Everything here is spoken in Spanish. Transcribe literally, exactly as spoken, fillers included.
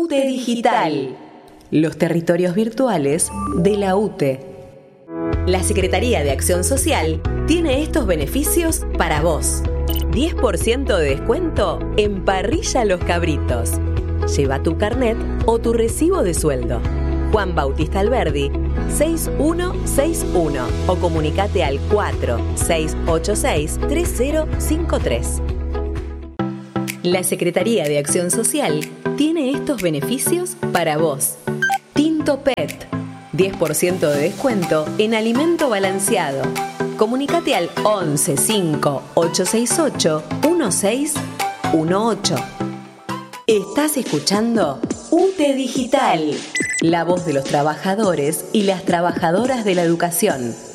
U T E Digital, los territorios virtuales de la U T E. La Secretaría de Acción Social tiene estos beneficios para vos. diez por ciento de descuento en Parrilla Los Cabritos. Lleva tu carnet o tu recibo de sueldo. Juan Bautista Alberdi, seis uno seis uno o comunicate al cuatro seis ocho seis tres cero cinco tres. La Secretaría de Acción Social tiene estos beneficios para vos. Tinto Pet, diez por ciento de descuento en alimento balanceado. Comunicate al once cinco ocho seis ocho uno seis uno ocho. Estás escuchando U T E Digital, la voz de los trabajadores y las trabajadoras de la educación.